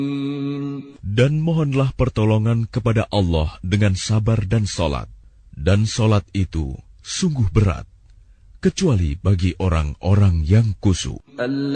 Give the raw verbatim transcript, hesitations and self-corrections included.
Dan mohonlah pertolongan kepada Allah dengan sabar dan solat. Dan solat itu sungguh berat, kecuali bagi orang-orang yang khusyuk.